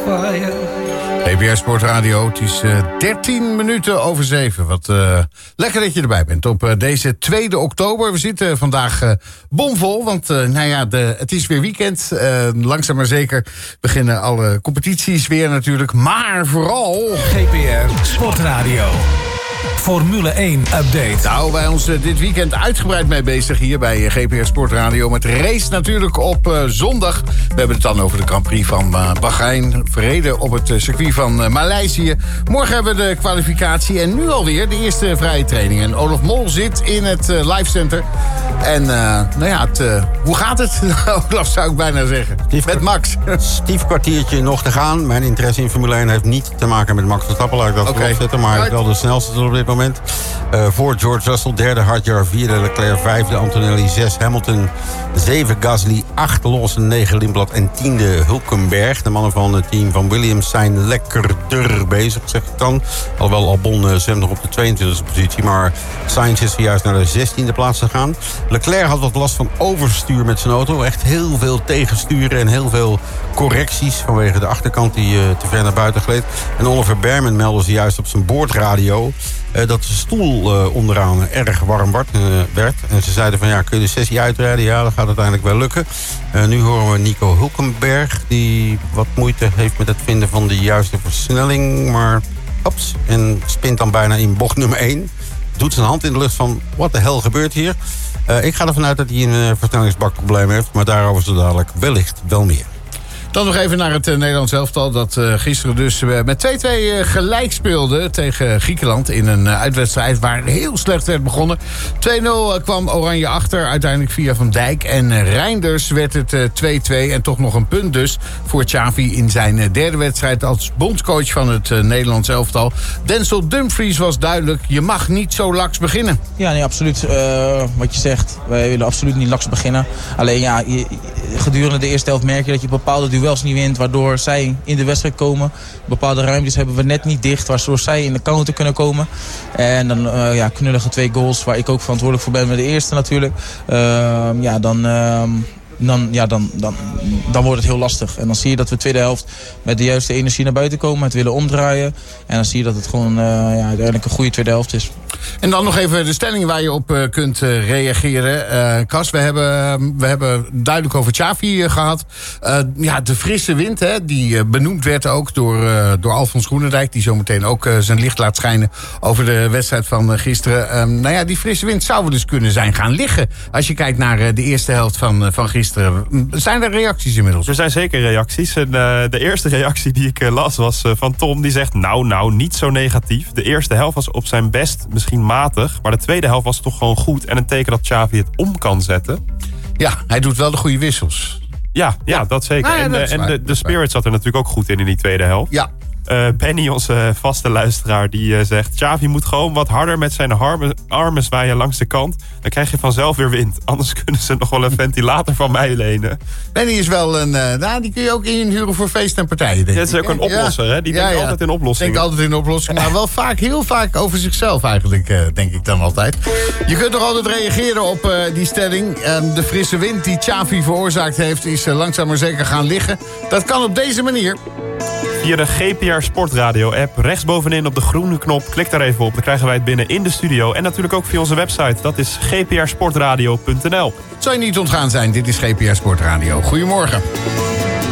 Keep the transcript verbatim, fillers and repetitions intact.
fire. G P R Sportradio, het is uh, dertien minuten over zeven. Wat uh, lekker dat je erbij bent op uh, deze tweede oktober. We zitten vandaag uh, bomvol, want uh, nou ja, de, het is weer weekend. Uh, langzaam maar zeker beginnen alle competities weer natuurlijk. Maar vooral... G P R Sportradio. Formule één update. Nou, wij ons uh, dit weekend uitgebreid mee bezig hier bij uh, G P R Sportradio. Met race natuurlijk op uh, zondag. We hebben het dan over de Grand Prix van uh, Bahrein. Verreden op het uh, circuit van uh, Maleisië. Morgen hebben we de kwalificatie en nu alweer de eerste vrije training. En Olaf Mol zit in het uh, live center. En uh, nou ja, het, uh, hoe gaat het? Olaf zou ik bijna zeggen. Stief met Max. Stief kwartiertje nog te gaan. Mijn interesse in Formule één heeft niet te maken met Max Verstappen. Laat ik dat okay. opzetten. Maar hij is wel de snelste op dit moment. Uh, voor George Russell, derde Hadjar, vierde Leclerc, vijfde Antonelli, zes Hamilton, zeven Gasly, acht Lawson, negen Lindblad en tiende Hulkenberg. De mannen van het team van Williams zijn lekkerder bezig, zeg ik dan. Alhoewel Albon uh, zwemt nog op de tweeëntwintigste positie, maar Sainz is zojuist naar de zestiende plaats gegaan. Leclerc had wat last van overstuur met zijn auto. Echt heel veel tegensturen en heel veel correcties vanwege de achterkant die uh, te ver naar buiten gleed. En Oliver Bearman meldde juist op zijn boordradio Uh, dat de stoel uh, onderaan erg warm werd, uh, werd. En ze zeiden van ja, kun je de sessie uitrijden? Ja, dat gaat uiteindelijk wel lukken. Uh, nu horen we Nico Hulkenberg, die wat moeite heeft met het vinden van de juiste versnelling. Maar ops, en spint dan bijna in bocht nummer één. Doet zijn hand in de lucht van, wat de hel gebeurt hier? Uh, ik ga ervan uit dat hij een uh, versnellingsbakprobleem heeft. Maar daarover zo dadelijk wellicht wel meer. Dan nog even naar het uh, Nederlands elftal dat uh, gisteren dus uh, met twee-twee uh, gelijk speelde tegen Griekenland in een uh, uitwedstrijd waar heel slecht werd begonnen. twee nul uh, kwam Oranje achter, uiteindelijk via Van Dijk en uh, Reinders werd het uh, twee-twee en toch nog een punt dus voor Xavi in zijn uh, derde wedstrijd als bondscoach van het uh, Nederlands elftal. Denzel Dumfries was duidelijk, je mag niet zo laks beginnen. Ja, nee, absoluut. Uh, wat je zegt, wij willen absoluut niet laks beginnen. Alleen ja, je, gedurende de eerste helft merk je dat je bepaalde duels niet wint, waardoor zij in de wedstrijd komen. Bepaalde ruimtes hebben we net niet dicht, waardoor zij in de counter kunnen komen. En dan uh, ja, knullige twee goals, waar ik ook verantwoordelijk voor ben met de eerste natuurlijk. Uh, ja, dan... Uh, Dan, ja, dan, dan, dan wordt het heel lastig. En dan zie je dat we de tweede helft met de juiste energie naar buiten komen. Het willen omdraaien. En dan zie je dat het gewoon uh, ja, uiteindelijk een goede tweede helft is. En dan nog even de stelling waar je op uh, kunt uh, reageren. Uh, Kas, we hebben, we hebben duidelijk over Xavi uh, gehad. Uh, ja, de frisse wind, hè, die uh, benoemd werd ook door, uh, door Alfons Groenendijk. Die zometeen ook uh, zijn licht laat schijnen over de wedstrijd van uh, gisteren. Um, nou ja, die frisse wind zou dus kunnen zijn gaan liggen. Als je kijkt naar uh, de eerste helft van, uh, van gisteren. Zijn er reacties inmiddels? Er zijn zeker reacties. En, uh, de eerste reactie die ik uh, las was uh, van Tom. Die zegt nou, nou, niet zo negatief. De eerste helft was op zijn best misschien matig. Maar de tweede helft was toch gewoon goed. En een teken dat Xavi het om kan zetten. Ja, hij doet wel de goede wissels. Ja, ja, ja. dat zeker. Nou ja, dat en uh, en de, de spirit zat er natuurlijk ook goed in in die tweede helft. Ja. Uh, Benny, onze vaste luisteraar, die uh, zegt... Xavi moet gewoon wat harder met zijn armen, armen zwaaien langs de kant. Dan krijg je vanzelf weer wind. Anders kunnen ze nog wel een ventilator van mij lenen. Benny is wel een... Uh, nou, die kun je ook inhuren voor feesten en partijen, denk ja, dat is ook een oplosser, ja. hè? Die ja, denkt ja. altijd in oplossingen. Denkt altijd in oplossingen, maar wel vaak, heel vaak over zichzelf eigenlijk, uh, denk ik dan altijd. Je kunt nog altijd reageren op uh, die stelling. Uh, de frisse wind die Xavi veroorzaakt heeft... is uh, langzaam maar zeker gaan liggen. Dat kan op deze manier... Via de G P R Sportradio app, rechtsbovenin op de groene knop. Klik daar even op, dan krijgen wij het binnen in de studio. En natuurlijk ook via onze website, dat is g p r sportradio punt n l. Zou je niet ontgaan zijn, dit is G P R Sportradio. Goedemorgen.